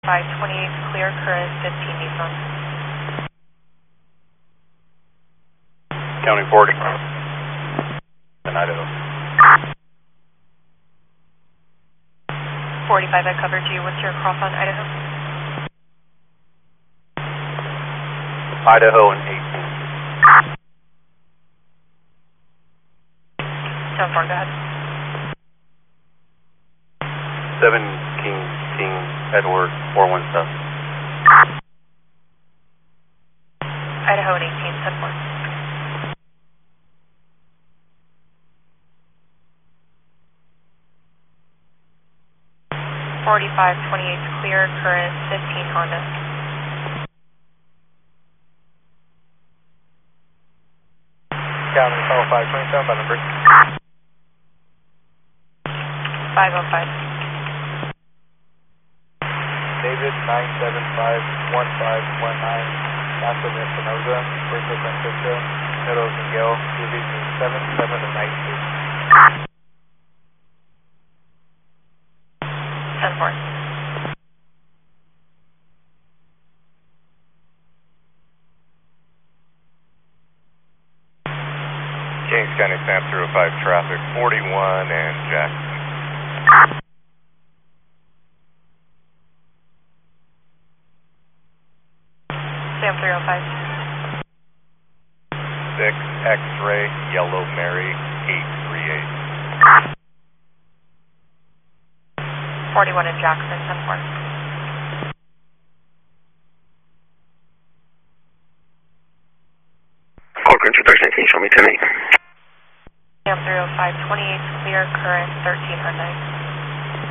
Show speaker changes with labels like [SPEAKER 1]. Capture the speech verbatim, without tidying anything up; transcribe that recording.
[SPEAKER 1] five twenty-eight, clear, current fifteen Nissan.
[SPEAKER 2] County forty. In Idaho.
[SPEAKER 1] forty-five, I covered you. What's your cross on Idaho?
[SPEAKER 2] Idaho and eighteen.
[SPEAKER 1] ten four, go ahead.
[SPEAKER 2] seven King King Edward four one seven.
[SPEAKER 1] Idaho and eighteen, ten four. forty-five twenty-eight, clear, current fifteen Honda.
[SPEAKER 2] County oh five twenty-seven by number.
[SPEAKER 1] five oh five.
[SPEAKER 2] David nine seven five one five one nine, Casa de Espinosa, Puerto Francisco, Middle of Miguel, Ruby seven seven and nineteen.
[SPEAKER 1] ten four.
[SPEAKER 2] Kings County Sam zero five traffic forty-one and Jackson.
[SPEAKER 1] Sam three oh five.
[SPEAKER 2] six X-ray Yellow Mary eight three eight.
[SPEAKER 1] forty-one in Jackson, ten four.
[SPEAKER 3] Cork introduction, can you show me ten eight?
[SPEAKER 1] Sam three oh five, twenty-eight, clear, current thirteen Hyundai.